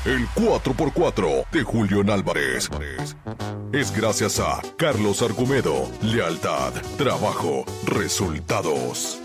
El 4x4 de Julián Álvarez es gracias a Carlos Argumedo. Lealtad, trabajo, resultados.